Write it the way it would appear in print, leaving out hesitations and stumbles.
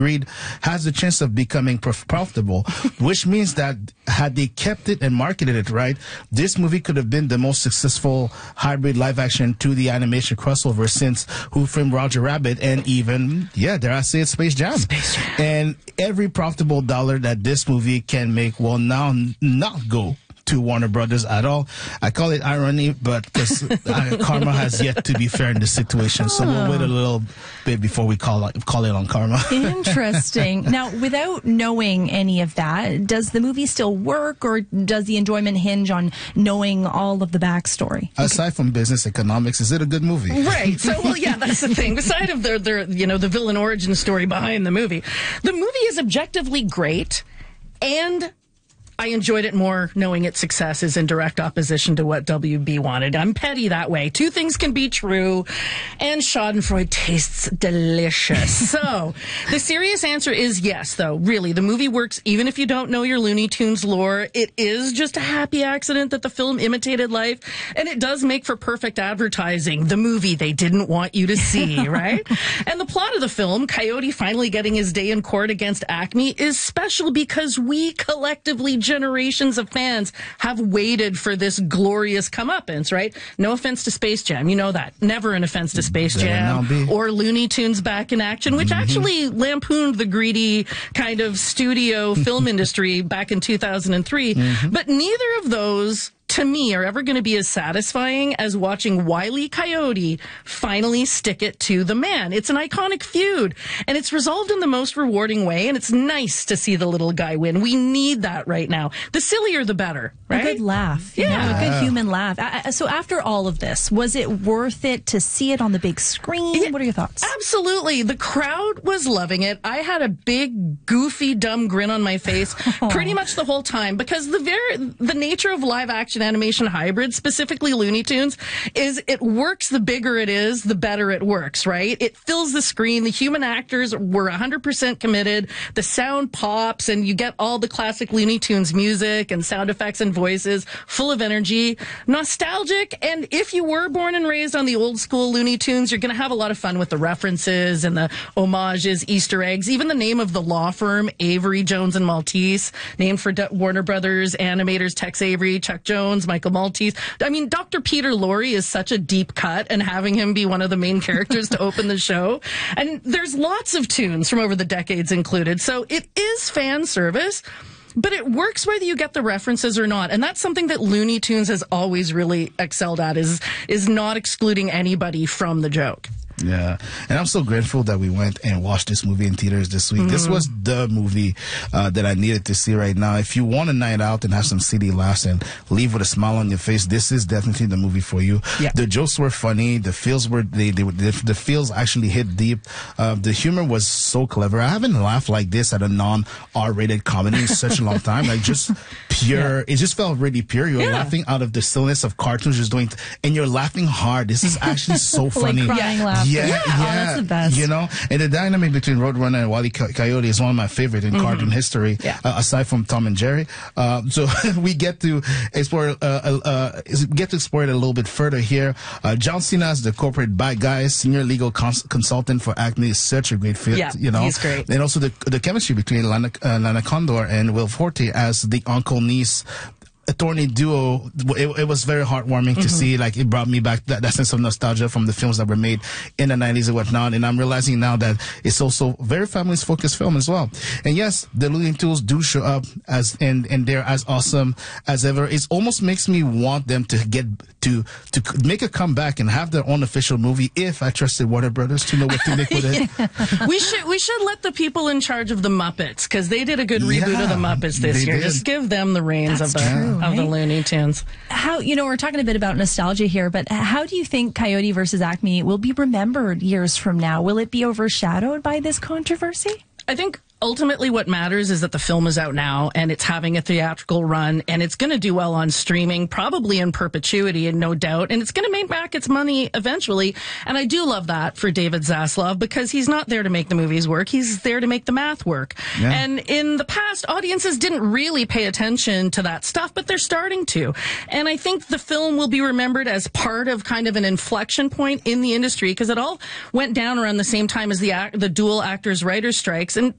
Reed has a chance of becoming profitable, which means that had they kept it and marketed it right, this movie could have been the most successful hybrid live action 2D animation crossover since Who Framed Roger Rabbit and even, dare I say it, Space Jam. And every profitable dollar that this movie can make will now not go to Warner Brothers at all. I call it irony, but because karma has yet to be fair in this situation, so we'll wait a little bit before we call it on karma. Interesting. Now, without knowing any of that, does the movie still work, or does the enjoyment hinge on knowing all of the backstory? Aside from business economics, is it a good movie? Right. So, that's the thing. Beside of the villain origin story behind the movie is objectively great, and I enjoyed it more knowing its success is in direct opposition to what WB wanted. I'm petty that way. Two things can be true, and Schadenfreude tastes delicious. So, the serious answer is yes, though. Really, the movie works even if you don't know your Looney Tunes lore. It is just a happy accident that the film imitated life, and it does make for perfect advertising. The movie they didn't want you to see, right? And the plot of the film, Coyote finally getting his day in court against Acme, is special because we collectively, generations of fans have waited for this glorious comeuppance, right? No offense to Space Jam, you know that. Never an offense to Space Jam or Looney Tunes Back in Action, which actually lampooned the greedy kind of studio film industry back in 2003. But neither of those, to me, are ever going to be as satisfying as watching Wile E. Coyote finally stick it to the man. It's an iconic feud, and it's resolved in the most rewarding way, and it's nice to see the little guy win. We need that right now. The sillier, the better, right? A good laugh. A good human laugh. So after all of this, was it worth it to see it on the big screen? What are your thoughts? Absolutely. The crowd was loving it. I had a big, goofy, dumb grin on my face pretty much the whole time, because the nature of live action animation hybrid, specifically Looney Tunes, is it works the bigger it is, the better it works, right? It fills the screen. The human actors were 100% committed. The sound pops, and you get all the classic Looney Tunes music and sound effects and voices, full of energy, nostalgic. And if you were born and raised on the old school Looney Tunes, you're going to have a lot of fun with the references and the homages, Easter eggs, even the name of the law firm, Avery, Jones and Maltese, named for Warner Brothers animators Tex Avery, Chuck Jones, Michael Maltese. I mean, Dr. Peter Lorre is such a deep cut, and having him be one of the main characters to open the show. And there's lots of tunes from over the decades included. So it is fan service, but it works whether you get the references or not. And that's something that Looney Tunes has always really excelled at, is not excluding anybody from the joke. Yeah, and I'm so grateful that we went and watched this movie in theaters this week. This was the movie that I needed to see right now. If you want a night out and have some silly laughs and leave with a smile on your face, this is definitely the movie for you. Yeah. The jokes were funny. The feels were the feels actually hit deep. The humor was so clever. I haven't laughed like this at a non-R-rated comedy in such a long time. Like, just pure. It just felt really pure. You're laughing out of the stillness of cartoons just doing, and you're laughing hard. This is actually so funny. Like crying laughter. Yeah. Oh, that's the best. You know, and the dynamic between Roadrunner and Wile E. Coyote is one of my favorite in cartoon history, aside from Tom and Jerry. So we get to explore it a little bit further here. John Cena as the corporate bad guy, senior legal consultant for Acme, is such a great fit. Yeah, you know, he's great. And also the chemistry between Lana Condor and Will Forte as the uncle-niece attorney duo. It was very heartwarming to see. Like, it brought me back that sense of nostalgia from the films that were made in the 90s and whatnot. And I'm realizing now that it's also very families focused film as well. And yes, the Looney Tunes do show up and they're as awesome as ever. It almost makes me want them to get to make a comeback and have their own official movie, if I trusted Warner Brothers to know what to make with it. We should let the people in charge of the Muppets, because they did a good reboot of the Muppets this year. Just give them the reins of the Looney Tunes. How, we're talking a bit about nostalgia here, but how do you think Coyote versus Acme will be remembered years from now? Will it be overshadowed by this controversy? I think ultimately what matters is that the film is out now, and it's having a theatrical run, and it's going to do well on streaming, probably in perpetuity, and no doubt, and it's going to make back its money eventually. And I do love that for David Zaslav, because he's not there to make the movies work. He's there to make the math work. Yeah. And in the past, audiences didn't really pay attention to that stuff, but they're starting to. And I think the film will be remembered as part of kind of an inflection point in the industry, because it all went down around the same time as the dual actors writers strikes. And